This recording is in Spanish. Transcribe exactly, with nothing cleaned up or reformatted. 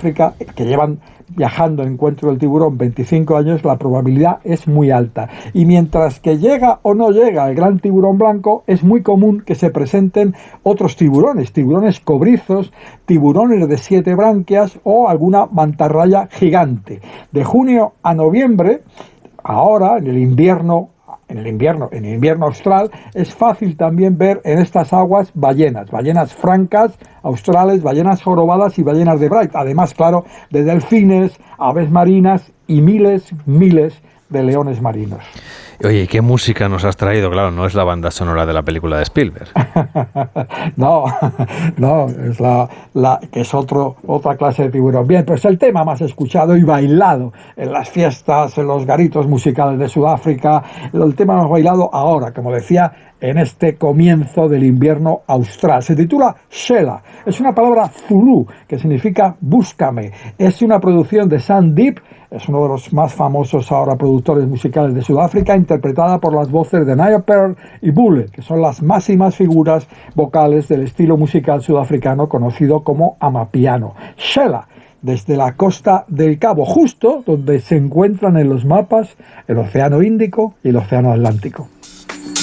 Sudáfrica, que llevan viajando en encuentro del tiburón veinticinco años, la probabilidad es muy alta. Y mientras que llega o no llega el gran tiburón blanco, es muy común que se presenten otros tiburones, tiburones cobrizos, tiburones de siete branquias o alguna mantarraya gigante. De junio a noviembre, ahora en el invierno, en el invierno, en el invierno austral, es fácil también ver en estas aguas ballenas, ballenas francas, australes, ballenas jorobadas y ballenas de Bright. Además, claro, de delfines, aves marinas y miles, miles de leones marinos. Oye, ¿qué música nos has traído? Claro, no es la banda sonora de la película de Spielberg. no, no, es la, la que es otro, otra clase de tiburón. Bien, pues el tema más escuchado y bailado en las fiestas, en los garitos musicales de Sudáfrica, el tema más bailado ahora, como decía, en este comienzo del invierno austral. Se titula Shela. Es una palabra zulú que significa búscame. Es una producción de Sam Deep, es uno de los más famosos ahora productores musicales de Sudáfrica, interpretada por las voces de Naya Pearl y Bule, que son las máximas figuras vocales del estilo musical sudafricano conocido como amapiano. Shela, desde la costa del Cabo, justo donde se encuentran en los mapas el Océano Índico y el Océano Atlántico.